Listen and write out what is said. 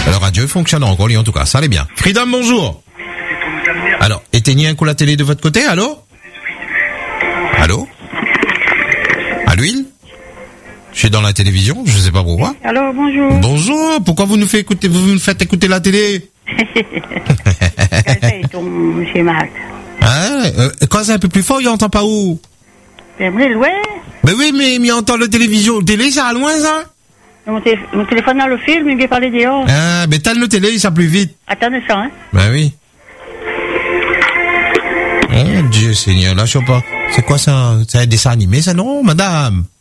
La radio fonctionne encore, en tout cas, ça allait bien. Freedom, bonjour. Alors, éteignez un coup la télé de votre côté, allô? Allô? À l'huile? Je suis dans la télévision, je sais pas pourquoi. Alors, bonjour. Bonjour, pourquoi vous nous faites écouter la télé? Monsieur Marc. Ah, quand c'est un peu plus fort, il entend pas où? J'aimerais louer. Ben oui, mais il entend la télévision. Télé, ça à loin, ça? Mon téléphone dans le film, il vient parler dehors. Ah, ben t'as le télé, ça plus vite. Attendez ça, hein. Ben oui. Oh Dieu Seigneur, là je sais pas. C'est quoi ça? C'est un dessin animé ça, non, madame?